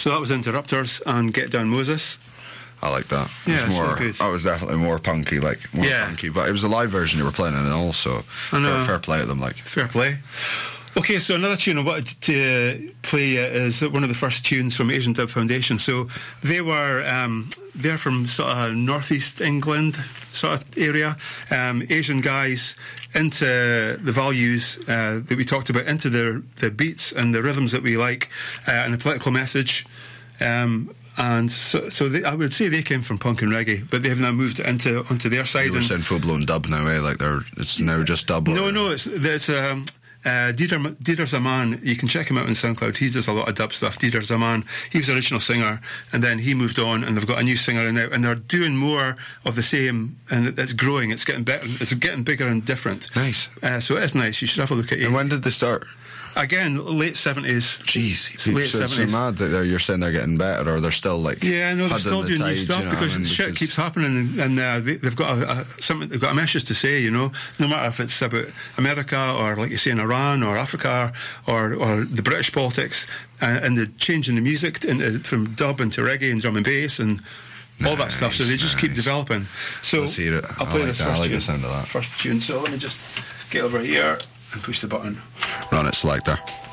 So that was Interrupters and Get Down Moses. I like that. Yeah, It was it's good. that was definitely more punky, punky. But it was a live version you were playing, and also fair play to them. Fair play. Okay, so another tune I wanted to play is one of the first tunes from Asian Dub Foundation. So they're from sort of northeast England sort of area. Asian guys into the values that we talked about, into the beats and the rhythms that we like, and the political message. And so I would say they came from punk and reggae, but they have now moved onto their side. You were saying full blown dub now, eh? It's now just dub. No, it's Dieter Zaman. You can check him out on SoundCloud. He does a lot of dub stuff. Dieter Zaman, he was the original singer, and then he moved on, and they've got a new singer now, and they're doing more of the same, and it's growing. It's getting better. It's getting bigger and different. Nice. So it is nice. You should have a look at it. And when did they start? Again, late 70s. Jeez, late so 70s. It's so mad that you're saying they're getting better, or they're still Yeah, no, they're still doing new stuff, because shit keeps happening, and they've got something. They've got a message to say, no matter if it's about America or, like you say, in Iran or Africa or the British politics, and the change in the music from dub into reggae and drum and bass and all that stuff. So they just keep developing. So let's hear it. I'll play this first I like tune. the sound of that. First tune. So let me just get over here and push the button. Run it, Selector.